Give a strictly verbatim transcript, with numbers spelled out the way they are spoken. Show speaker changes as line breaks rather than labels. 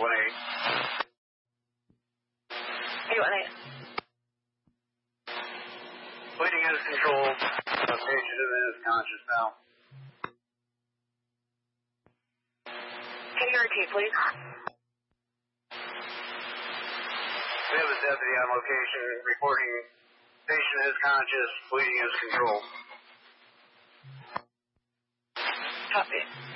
one eight.
eight one eight.
Bleeding is controlled. The patient is conscious now.
Can you repeat, please?
We have a deputy on location reporting patient is conscious, bleeding is controlled.
Copy.